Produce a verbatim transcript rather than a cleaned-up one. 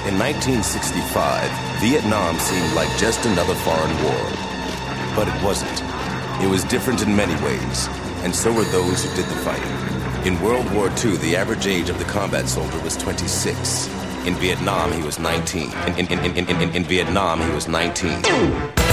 In nineteen sixty-five, Vietnam seemed like just another foreign war. But it wasn't. It was different in many ways, and so were those who did the fighting. In World War Two, the average age of the combat soldier was twenty-six. In Vietnam, he was nineteen. In, in, in, in, in, in Vietnam, he was nineteen.